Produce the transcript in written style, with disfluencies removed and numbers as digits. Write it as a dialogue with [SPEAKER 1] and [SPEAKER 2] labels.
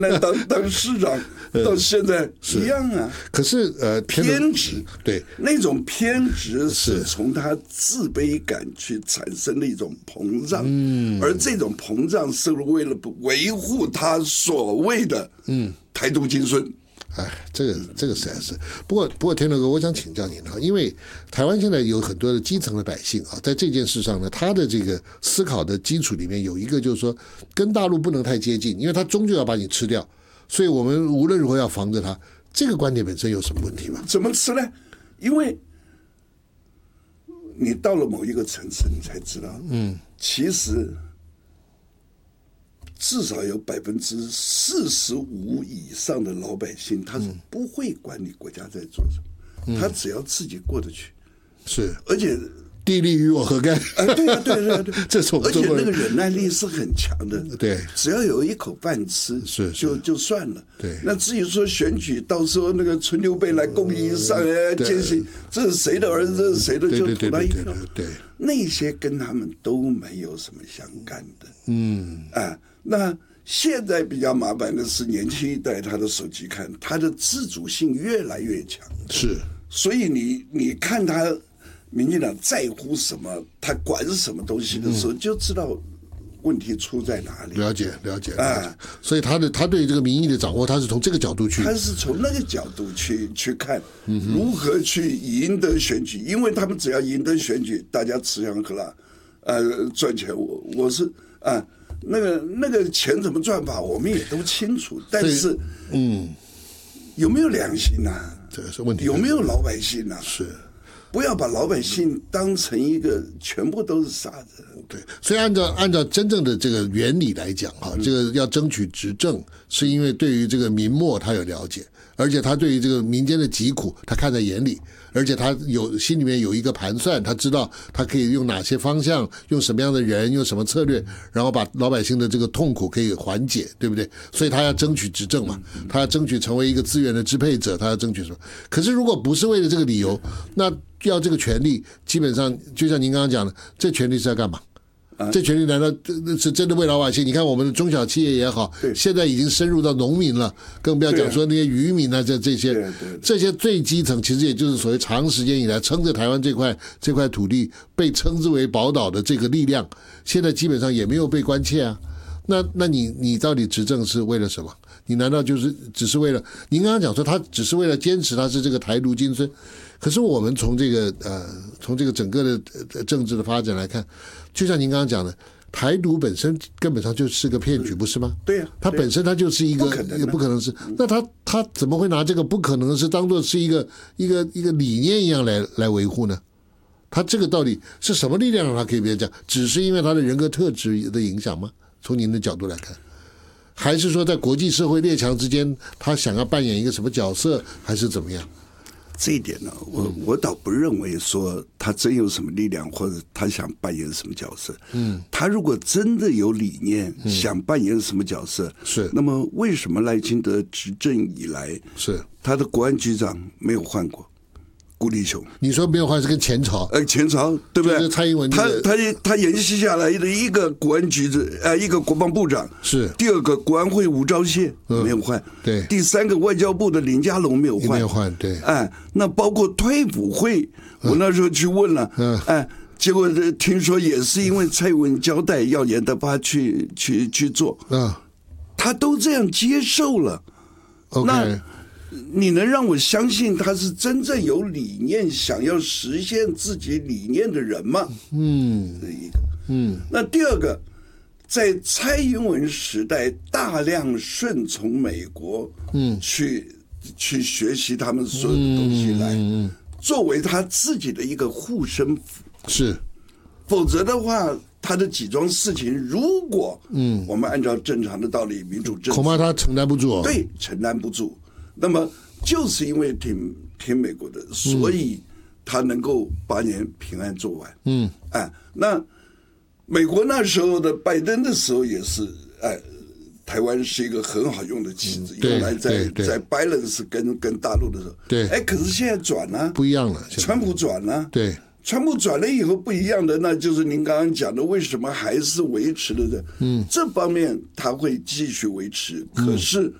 [SPEAKER 1] 那当市长到现在一样啊。
[SPEAKER 2] 可是
[SPEAKER 1] 偏执，
[SPEAKER 2] 对，
[SPEAKER 1] 那种偏执是从他自卑感去产生的一种膨胀，而这种膨胀是为了维护他所谓的台独精神。
[SPEAKER 2] 哎，这个实在是。不过天乐哥，我想请教您啊，因为台湾现在有很多的基层的百姓啊，在这件事上呢，他的这个思考的基础里面有一个就是说，跟大陆不能太接近，因为他终究要把你吃掉，所以我们无论如何要防着他。这个观点本身有什么问题吗？
[SPEAKER 1] 怎么吃呢？因为你到了某一个层次，你才知道，其实至少有45%以上的老百姓，他是不会管你国家在做什么，他只要自己过得去。
[SPEAKER 2] 是，
[SPEAKER 1] 而且
[SPEAKER 2] 地利与我何干？
[SPEAKER 1] 对啊，
[SPEAKER 2] 这是我们中国人，
[SPEAKER 1] 而且那个忍耐力是很强的。
[SPEAKER 2] 对，
[SPEAKER 1] 只要有一口饭吃，就算了。
[SPEAKER 2] 对，
[SPEAKER 1] 那至于说选举，到时候那个纯刘备来供应上来践行，这是谁的儿子，这是谁的，就投他一票。
[SPEAKER 2] 对，
[SPEAKER 1] 那些跟他们都没有什么相干的。那现在比较麻烦的是，年轻一代他的手机看，他的自主性越来越强。
[SPEAKER 2] 是，
[SPEAKER 1] 所以你看他民进党在乎什么，他管什么东西的时候，就知道问题出在哪里。
[SPEAKER 2] 了解。所以他对这个民意的掌握，他是从这个角度去，
[SPEAKER 1] 他是从那个角度去看如何去赢得选举，因为他们只要赢得选举，大家吃香喝辣，赚钱。我是那个钱怎么赚法，我们也都清楚，但是有没有良心啊？
[SPEAKER 2] 这个是问题。
[SPEAKER 1] 有没有老百姓啊？
[SPEAKER 2] 是。
[SPEAKER 1] 不要把老百姓当成一个全部都是傻子。
[SPEAKER 2] 对，所以按照真正的这个原理来讲哈，这个要争取执政，是因为对于这个民末他有了解，而且他对于这个民间的疾苦他看在眼里，而且他心里面有一个盘算，他知道他可以用哪些方向，用什么样的人，用什么策略，然后把老百姓的这个痛苦可以缓解，对不对？所以他要争取执政嘛，他要争取成为一个资源的支配者，他要争取什么？可是如果不是为了这个理由，那要这个权利，基本上就像您刚刚讲的，这权利是要干嘛？这权利难道是真的为老百姓？你看我们的中小企业也好，现在已经深入到农民了，更不要讲说那些渔民啊，这些最基层，其实也就是所谓长时间以来撑着台湾这块土地被称之为宝岛的这个力量，现在基本上也没有被关切啊。那你到底执政是为了什么？你难道只是为了？您刚刚讲说他只是为了坚持他是这个台独精神，可是我们从这个整个的政治的发展来看，就像您刚刚讲的，台独本身根本上就是个骗局，不是吗？
[SPEAKER 1] 对呀，
[SPEAKER 2] 它本身它就是一个不可能是，那他怎么会拿这个不可能是当做是一个理念一样来维护呢？他这个到底是什么力量让他可以变这样？只是因为他的人格特质的影响吗？从您的角度来看，还是说在国际社会列强之间，他想要扮演一个什么角色，还是怎么样？
[SPEAKER 1] 这一点呢，我倒不认为说他真有什么力量，或者他想扮演什么角色。他如果真的有理念，想扮演什么角色，
[SPEAKER 2] 是
[SPEAKER 1] 那么为什么赖清德执政以来，
[SPEAKER 2] 是他
[SPEAKER 1] 的国安局长没有换过？顾立雄，
[SPEAKER 2] 你说没有换是跟前朝，
[SPEAKER 1] 前朝对不对？
[SPEAKER 2] 蔡英文
[SPEAKER 1] 他延续下来的一个国安局一个国防部长
[SPEAKER 2] 是，
[SPEAKER 1] 第二个国安会吴钊燮没有换，
[SPEAKER 2] 对，
[SPEAKER 1] 第三个外交部的林佳龙没有换，
[SPEAKER 2] 对，
[SPEAKER 1] 那包括退辅会，我那时候去问了，结果听说也是因为蔡英文交代要严德发去做，他都这样接受了，那你能让我相信他是真正有理念想要实现自己理念的人吗？这一个。那第二个，在蔡英文时代大量顺从美国，去学习他们所有的东西来，作为他自己的一个护身符。
[SPEAKER 2] 是，
[SPEAKER 1] 否则的话，他的几桩事情，如果我们按照正常的道理，民主政治，
[SPEAKER 2] 恐怕他承担不住。
[SPEAKER 1] 对，承担不住。那么就是因为听美国的，所以他能够8年平安做完。那美国那时候的拜登的时候也是，台湾是一个很好用的棋子，用来在 balance 跟大陆的时候。
[SPEAKER 2] 对，
[SPEAKER 1] 可是现在转了，
[SPEAKER 2] 不一样了，
[SPEAKER 1] 川普转了，
[SPEAKER 2] 对，
[SPEAKER 1] 川普转了以后不一样的，那就是您刚刚讲的，为什么还是维持了的？这方面他会继续维持，可是